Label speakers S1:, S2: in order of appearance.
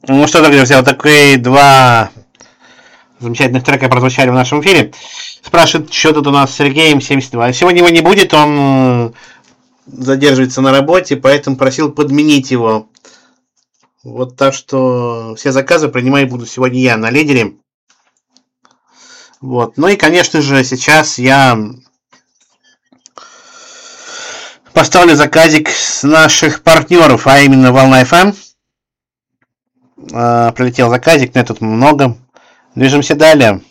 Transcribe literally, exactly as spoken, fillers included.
S1: Ну что, дорогие друзья, вот такие два замечательных трека прозвучали в нашем эфире. Спрашивает, что тут у нас с Сергеем семьдесят два. Сегодня его не будет, он задерживается на работе, поэтому просил подменить его. Вот так что все заказы принимать буду сегодня я на лидере. Вот. Ну и, конечно же, сейчас я поставлю заказик с наших партнеров, а именно Волна эф эм. А, прилетел заказик, на тут много. Движемся далее.